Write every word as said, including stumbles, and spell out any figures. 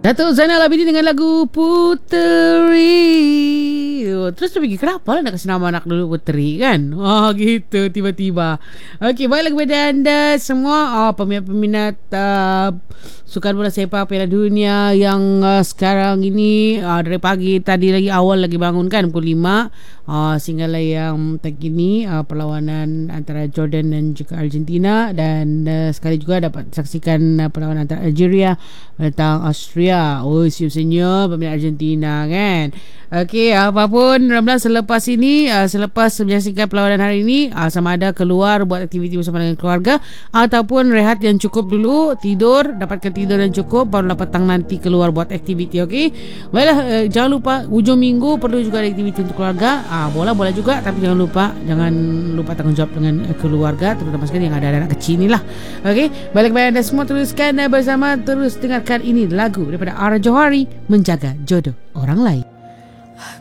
Datuk Zainal Abidin dengan lagu Puteri. Terus dia fikir, kenapa lah nak kasi nama anak dulu Puteri kan? Oh gitu tiba-tiba. Okey, baiklah kepada anda semua, oh, peminat-peminat uh, sukan bola sepak Piala Dunia yang uh, sekarang ini uh, dari pagi tadi lagi awal lagi bangun kan pukul lima uh, sehinggalah yang terkini uh, perlawanan antara Jordan dan juga Argentina, dan uh, sekali juga dapat saksikan uh, perlawanan antara Algeria tentang Austria. Oh, senyum-senyum peminat Argentina kan. Okey, apapun Ramlan, selepas ini uh, selepas menyaksikan perlawanan hari ini, uh, sama ada keluar buat aktiviti bersama dengan keluarga ataupun rehat yang cukup dulu, tidur, dapatkan tidur yang cukup, barulah petang nanti keluar buat aktiviti. Okey, baiklah, uh, jangan lupa hujung minggu perlu juga ada aktiviti untuk keluarga. uh, bola bola juga, tapi jangan lupa jangan lupa tanggungjawab dengan uh, keluarga, terutama sekali yang ada anak kecil ni lah. Okey, balik kepada anda semua, teruskan uh, bersama, terus dengarkan ini lagu daripada Ara Johari, Menjaga Jodoh Orang Lain.